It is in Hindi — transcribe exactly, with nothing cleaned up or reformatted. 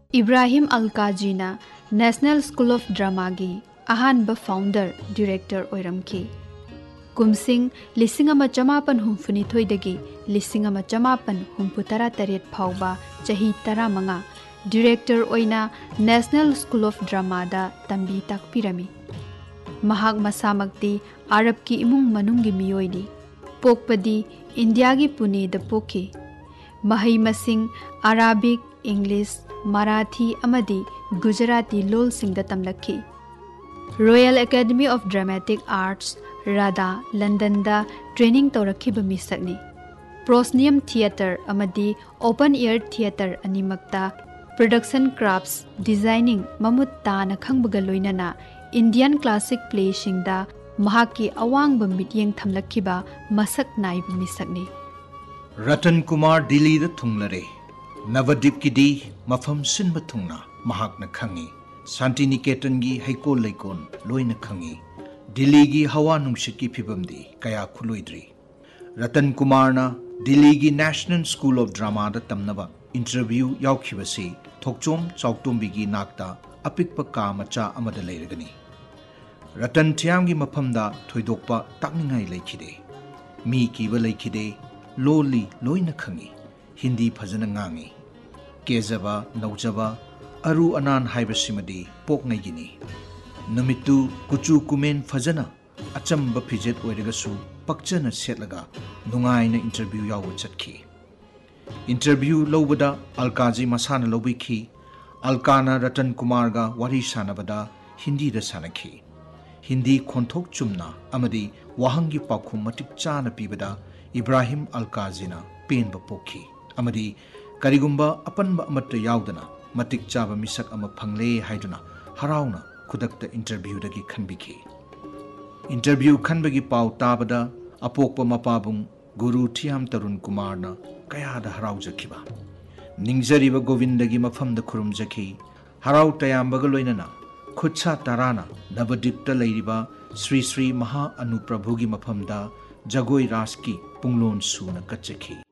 Ibrahim अलकाजीना national school of drama की अहानब फाउंडर डायरेक्टर ओइरमकी। कुमसिंग लिसिंग अमा चमापन हुंफुनिथोइदगी लिसिंग अमा चमापन हुंफुतरा तरेट फाउबा चही तरा मंगा director ओइना national school of drama दा तंबी ताकपिरमी। महाक मसामक्ति अरब की इमुंग मनुंगी मियोइनी। पोकपदी इंडिया की Pune the poke. महई मसिंग Arabic, English, Marathi अमदी Gujarati lol Singh the तमलखी। Royal academy of dramatic arts Radha London दा training तौरखिब मिसकनी। प्रोसनियम theatre अमदी open air theatre अनिमक्ता production crafts designing ममुत ताना खंबगा लोइनना इंडियन क्लासिक प्लेसिंगदा महाकी अवांग मिटयेंग थमलखिबा मसक नाइब मिसकनी। रतन कुमार दिल्ली द थुंगलरे नवद्वीप की दी मफम सिन्ब थुंगना महाकना खंगी। शांति निकेतन की हैकोल लेकोन लोइना खंगी। दिल्ली की हवा नुंसित की फिबमदी कया खुलोइद्री। रतन कुमार ना दिल्ली की नेशनल स्कूल ऑफ ड्रामा दा तमनबा इंटरव्यू याउखिबसी थोकचोम चौकटोंबी की नाकता अपिकप का मचा अमद लेरगनी। रतन थियाम की मफमदा थोइदोकपा ताकनिंगाई लेखिदे। मी कीबा लेखिदे लोली लोइना खंगी। हिंदी फजन ngangi केजबा नौजबा अरु अनान हाइबसिमदी पोकनाइगिनी। नमितु कुचु कुमेन फजना अचंब फिजेट ओइरगसु पक्चना सेटलगा नुंगाइना इंटरव्यू याव चटखी। इंटरव्यू लौबदा अलकाजी मसाना लौबिखी। अलकाना रतन कुमार गा वारी सानबदा हिंदी दा सानखी। हिंदी खोंथोक चुमना अमदी वाहंगी पाखुम मटिक चाना पीबदा इब्राहिम अलकाजीना पेनबा पोखी। अमदी करिगुंबा अपनबा अमत यावदना मटिक चाबा मिसक अमा फंगले हाइदुना हराउना खुदकता इंटरव्यू दगी खनबिखी। इंटरव्यू खनबगी पाव ताबदा अपोकपा मपाबुंग गुरु थियाम तरुण कुमारना कयादा हराउजखिबा। निंगजरिबा गोविंदगी मफमदा खुरुमजखी। हराउ तयामबगा लोइनना खुदसा ताराना नवद्वीपता लैरिबा श्री श्री महा अनुप्रभुगी मफमदा जगोई रास की पुंगलोन सूना कच्चखी।